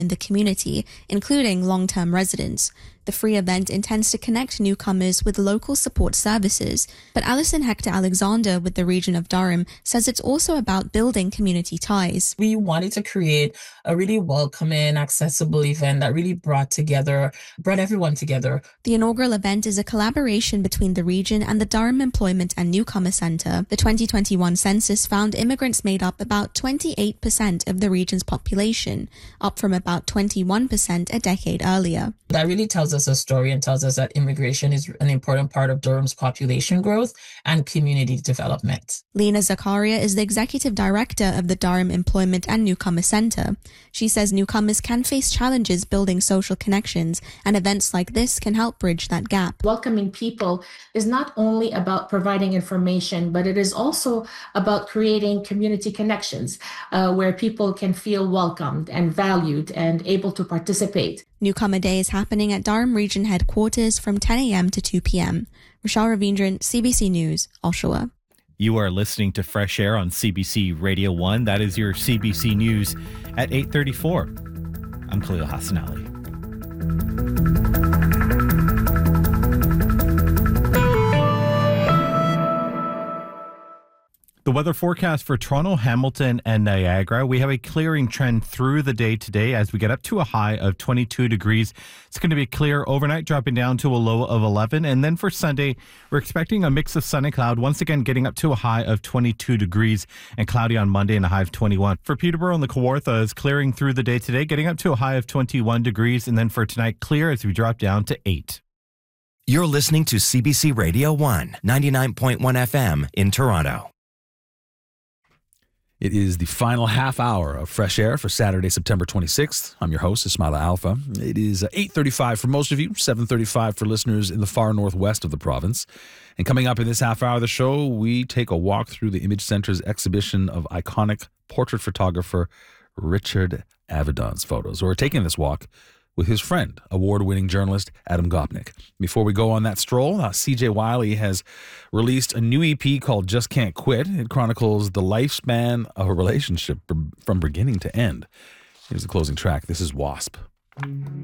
in the community, including long-term residents. The free event intends to connect newcomers with local support services, but Alison Hector-Alexander with the region of Durham says it's also about building community ties. We wanted to create a really welcoming, accessible event that really brought everyone together. The inaugural event is a collaboration between the region and the Durham Employment and Newcomer Center. The 2021 census found immigrants made up about 28% of the region's population, up from about 21% a decade earlier. That really tells us a story and tells us that immigration is an important part of Durham's population growth and community development. Lena Zakaria is the executive director of the Durham Employment and Newcomer Center. She says newcomers can face challenges building social connections, and events like this can help bridge that gap. Welcoming people is not only about providing information, but it is also about creating community connections where people can feel welcomed and valued and able to participate. Newcomer Day is happening at Durham Region Headquarters from 10 a.m. to 2 p.m. Rochelle Ravindran, CBC News, Oshawa. You are listening to Fresh Air on CBC Radio 1. That is your CBC News at 8:34. I'm Khalil Hassan Ali. The weather forecast for Toronto, Hamilton, and Niagara. We have a clearing trend through the day today as we get up to a high of 22 degrees. It's going to be clear overnight, dropping down to a low of 11. And then for Sunday, we're expecting a mix of sun and cloud, once again getting up to a high of 22 degrees and cloudy on Monday and a high of 21. For Peterborough and the Kawartha is clearing through the day today, getting up to a high of 21 degrees. And then for tonight, clear as we drop down to 8. You're listening to CBC Radio 1, 99.1 FM in Toronto. It is the final half hour of Fresh Air for Saturday, September 26th. I'm your host, Ismaila Alfa. It is 8:35 for most of you, 7:35 for listeners in the far northwest of the province. And coming up in this half hour of the show, we take a walk through the Image Centre's exhibition of iconic portrait photographer Richard Avedon's photos. We're taking this walk with his friend, award-winning journalist Adam Gopnik. Before we go on that stroll, CJ Wiley has released a new EP called Just Can't Quit. It chronicles the lifespan of a relationship from beginning to end. Here's the closing track. This is Wasp.